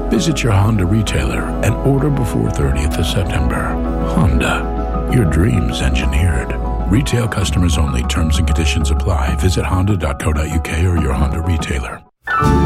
Visit your Honda retailer and order before 30th of September. Honda, your dreams engineered. Retail customers only. Terms and conditions apply. Visit honda.co.uk or your Honda retailer.